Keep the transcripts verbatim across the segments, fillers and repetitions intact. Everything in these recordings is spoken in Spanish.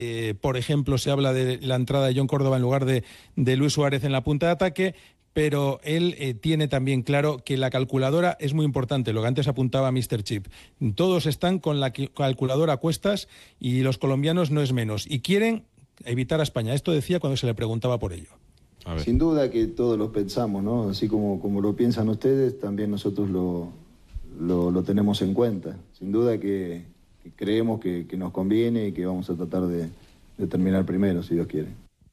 Eh, por ejemplo, se habla de la entrada de John Córdoba en lugar de, de Luis Suárez en la punta de ataque, pero él eh, tiene también claro que la calculadora es muy importante, lo que antes apuntaba míster Chip. Todos están con la calculadora a cuestas y los colombianos no es menos. Y quieren evitar a España. Esto decía cuando se le preguntaba por ello. A ver. Sin duda que todos lo pensamos, ¿no? Así como, como lo piensan ustedes, también nosotros lo, lo, lo tenemos en cuenta. Sin duda que, que creemos que, que nos conviene y que vamos a tratar de, de terminar primero, si Dios quiere.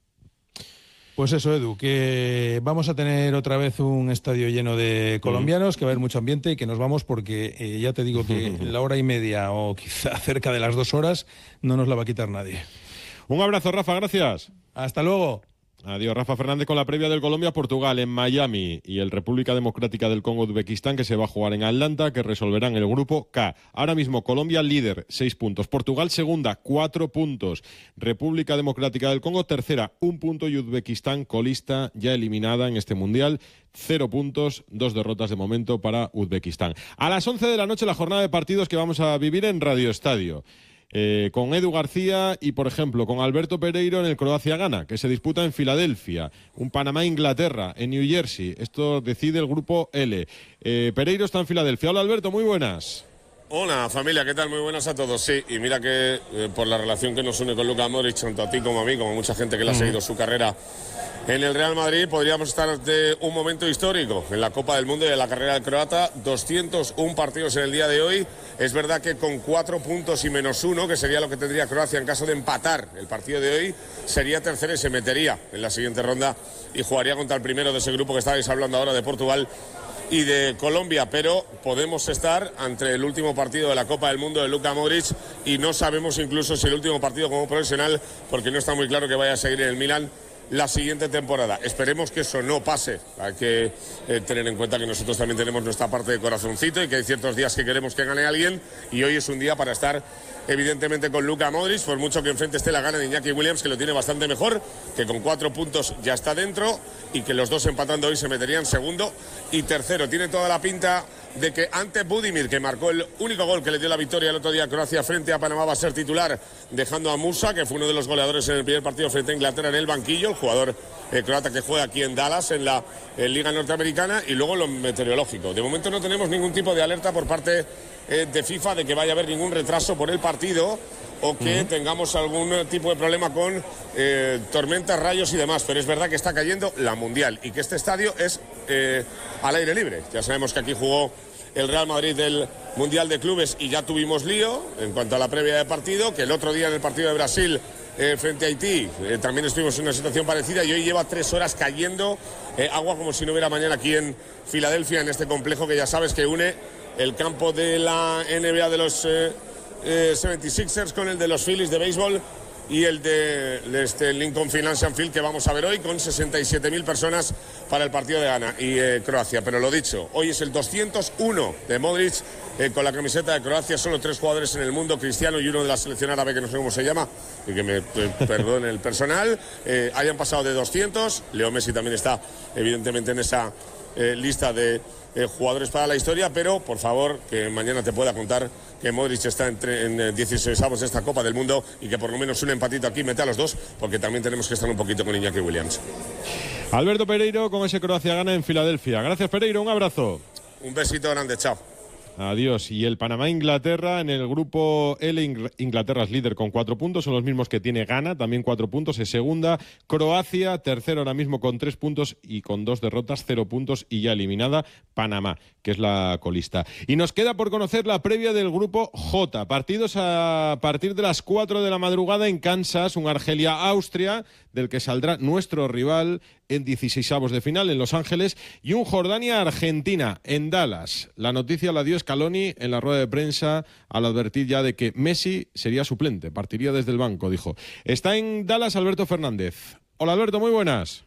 Pues eso, Edu, que vamos a tener otra vez un estadio lleno de colombianos, que va a haber mucho ambiente y que nos vamos porque eh, ya te digo que en la hora y media o quizá cerca de las dos horas no nos la va a quitar nadie. Un abrazo, Rafa, gracias. Hasta luego. Adiós, Rafa Fernández con la previa del Colombia-Portugal en Miami y el República Democrática del Congo-Uzbekistán que se va a jugar en Atlanta, que resolverán el grupo K. Ahora mismo Colombia líder, seis puntos. Portugal segunda, cuatro puntos. República Democrática del Congo tercera, un punto. Y Uzbekistán colista ya eliminada en este Mundial, cero puntos, dos derrotas de momento para Uzbekistán. A las once de la noche la jornada de partidos que vamos a vivir en Radio Estadio. Eh, con Edu García y, por ejemplo, con Alberto Pereiro en el Croacia-Ghana, que se disputa en Filadelfia, un Panamá-Inglaterra en New Jersey. Esto decide el grupo L. Eh, Pereiro está en Filadelfia. Hola, Alberto, muy buenas. Hola, familia, ¿qué tal? Muy buenas a todos. Sí, y mira que eh, por la relación que nos une con Luka Modric, tanto a ti como a mí, como a mucha gente que le ha seguido su carrera en el Real Madrid, podríamos estar ante un momento histórico en la Copa del Mundo y en la carrera del croata. doscientos uno partidos en el día de hoy. Es verdad que con cuatro puntos y menos uno, que sería lo que tendría Croacia en caso de empatar el partido de hoy, sería tercero y se metería en la siguiente ronda y jugaría contra el primero de ese grupo que estabais hablando ahora, de Portugal y de Colombia, pero podemos estar ante el último partido de la Copa del Mundo de Luka Modric y no sabemos incluso si el último partido como profesional, porque no está muy claro que vaya a seguir en el Milan la siguiente temporada. Esperemos que eso no pase. Hay que eh, tener en cuenta que nosotros también tenemos nuestra parte de corazoncito y que hay ciertos días que queremos que gane alguien, y hoy es un día para estar evidentemente con Luka Modric, por mucho que enfrente esté la gana de Iñaki Williams, que lo tiene bastante mejor, que con cuatro puntos ya está dentro y que los dos empatando hoy se meterían segundo y tercero. Tiene toda la pinta de que Ante Budimir, que marcó el único gol que le dio la victoria el otro día a Croacia frente a Panamá, va a ser titular, dejando a Musa, que fue uno de los goleadores en el primer partido frente a Inglaterra, en el banquillo, el jugador eh, croata que juega aquí en Dallas, en la en Liga Norteamericana. Y luego lo meteorológico. De momento no tenemos ningún tipo de alerta por parte eh, de FIFA de que vaya a haber ningún retraso por el partido o que uh-huh. tengamos algún tipo de problema con eh, tormentas, rayos y demás, pero es verdad que está cayendo la Mundial y que este estadio es eh, al aire libre. Ya sabemos que aquí jugó el Real Madrid del Mundial de Clubes y ya tuvimos lío en cuanto a la previa de partido, que el otro día en el partido de Brasil eh, frente a Haití eh, también estuvimos en una situación parecida y hoy lleva tres horas cayendo eh, agua como si no hubiera mañana aquí en Filadelfia, en este complejo que ya sabes que une el campo de la N B A de los eh, eh, setenta y seis ers con el de los Phillies de béisbol y el de, de este Lincoln Financial Field que vamos a ver hoy, con sesenta y siete mil personas para el partido de Ghana y eh, Croacia. Pero lo dicho, hoy es el doscientos uno de Modric eh, con la camiseta de Croacia. Solo tres jugadores en el mundo, Cristiano y uno de la selección árabe que no sé cómo se llama, y que me eh, perdone el personal, eh, hayan pasado de doscientos. Leo Messi también está evidentemente en esa eh, lista de eh, jugadores para la historia, pero por favor que mañana te pueda contar que Modric está entre, en dieciseisavos de esta Copa del Mundo y que por lo menos un empatito aquí mete a los dos, porque también tenemos que estar un poquito con Iñaki Williams. Alberto Pereiro con ese Croacia-Ghana en Filadelfia. Gracias, Pereiro, un abrazo. Un besito grande, chao. Adiós. Y el Panamá-Inglaterra en el grupo L. Inglaterra es líder con cuatro puntos, son los mismos que tiene Ghana, también cuatro puntos, es segunda. Croacia, tercero ahora mismo con tres puntos y con dos derrotas, cero puntos y ya eliminada Panamá, que es la colista. Y nos queda por conocer la previa del grupo J. Partidos a partir de las cuatro de la madrugada en Kansas, un Argelia-Austria, del que saldrá nuestro rival en dieciseisavos de final en Los Ángeles, y un Jordania-Argentina en Dallas. La noticia la dio Scaloni en la rueda de prensa al advertir ya de que Messi sería suplente, partiría desde el banco, dijo. Está en Dallas Alberto Fernández. Hola Alberto, muy buenas.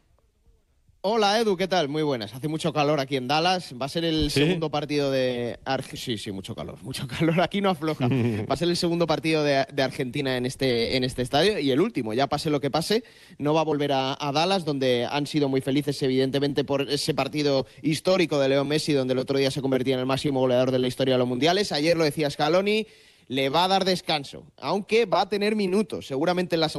Hola Edu, ¿qué tal? Muy buenas. Hace mucho calor aquí en Dallas. Va a ser el ¿Sí? segundo partido de... Ar... Sí, sí, mucho calor. Mucho calor. Aquí no afloja. Va a ser el segundo partido de, de Argentina en este, en este estadio y el último. Ya pase lo que pase, no va a volver a, a Dallas, donde han sido muy felices, evidentemente, por ese partido histórico de Leo Messi, donde el otro día se convertía en el máximo goleador de la historia de los mundiales. Ayer lo decía Scaloni, le va a dar descanso, aunque va a tener minutos. Seguramente en la segunda